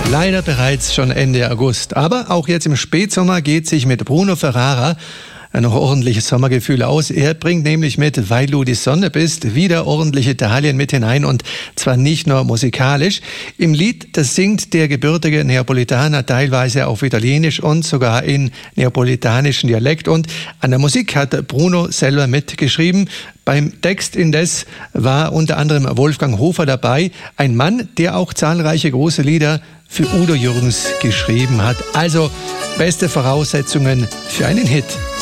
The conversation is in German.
Leider bereits schon Ende August. Aber auch jetzt im Spätsommer geht sich mit Bruno Ferrara noch ordentliches Sommergefühl aus. Er bringt nämlich mit Weil du die Sonne bist wieder ordentliche Italien mit hinein und zwar nicht nur musikalisch. Im Lied, das singt der gebürtige Neapolitaner teilweise auf Italienisch und sogar in neapolitanischen Dialekt und an der Musik hat Bruno selber mitgeschrieben. Beim Text indes war unter anderem Wolfgang Hofer dabei, ein Mann, der auch zahlreiche große Lieder für Udo Jürgens geschrieben hat. Also beste Voraussetzungen für einen Hit.